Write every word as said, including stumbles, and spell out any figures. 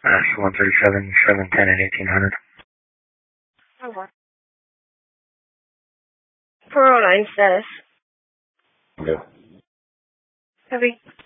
Uh, one thirty-seven, seven ten, and eighteen hundred. Okay. four oh nine status. Yeah. Heavy.